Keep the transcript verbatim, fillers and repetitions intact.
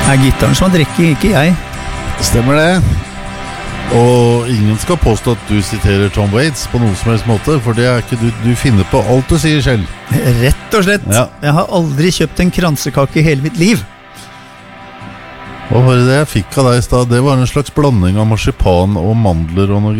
er gittaren som har drikket, ikke jeg. Stemmer det. Og ingen skal påstå at du siterer Tom Waits på noen som helst måte, for det er ikke du, du finner på alt du sier selv. Rett og slett. Ja. Jeg har aldri kjøpt en kransekake i hele mitt liv. Hva var det jeg fikk av deg i sted? Det var en slags blanding av marsipan og mandler og noe